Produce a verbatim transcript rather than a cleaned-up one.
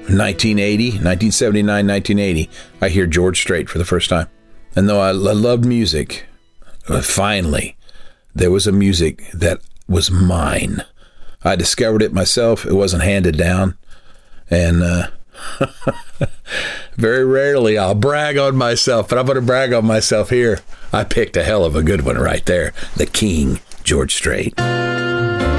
nineteen eighty, nineteen seventy-nine, nineteen eighty, I hear George Strait for the first time. And though I loved music, finally, there was a music that was mine. I discovered it myself. It wasn't handed down. And uh, very rarely I'll brag on myself, but I'm going to brag on myself here. I picked a hell of a good one right there. The King, George Strait.